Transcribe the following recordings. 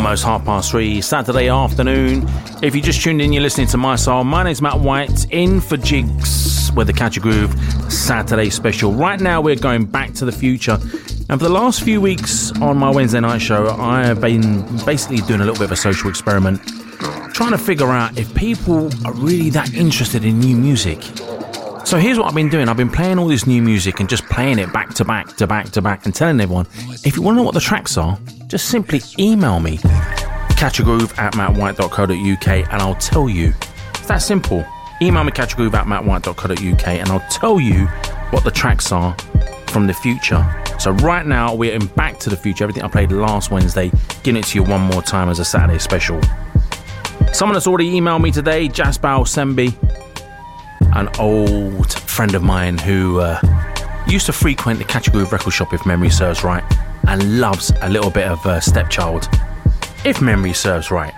almost 3:30 Saturday afternoon. If you just tuned in, you're listening to My Soul. My name's Matt White, in for Jigs with the Catch a Groove Saturday special. Right now we're going back to the future, and for the last few weeks on my Wednesday night show, I have been basically doing a little bit of a social experiment, trying to figure out if people are really that interested in new music. So here's what I've been doing. I've been playing all this new music and just playing it back to back to back to back and telling everyone, if you want to know what the tracks are, just simply email me, catchagroove@mattwhite.co.uk, and I'll tell you. It's that simple. Email me, catchagroove@mattwhite.co.uk, and I'll tell you what the tracks are from the future. So right now, we're in Back to the Future. Everything I played last Wednesday, giving it to you one more time as a Saturday special. Someone that's already emailed me today, Jasbal Sembi, an old friend of mine who used to frequent the Catch a Groove record shop, if memory serves right, and loves a little bit of Stepchild, if memory serves right.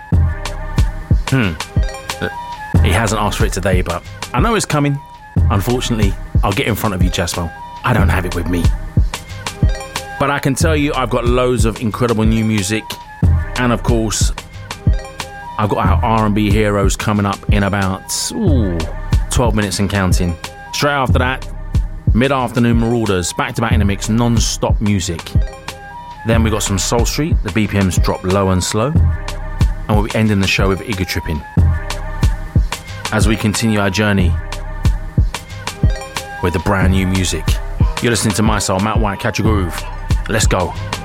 He hasn't asked for it today, but I know it's coming. Unfortunately, I'll get in front of you, Jasper. I don't have it with me. But I can tell you I've got loads of incredible new music, and of course, I've got our R&B heroes coming up in about 12 minutes and counting. Straight after that, mid-afternoon Marauders, back-to-back in the mix, non-stop music. Then we got some Soul Street, the BPMs drop low and slow, and we'll be ending the show with Ego Tripping. As we continue our journey with the brand new music. You're listening to My Soul, Matt White, Catch a Groove. Let's go.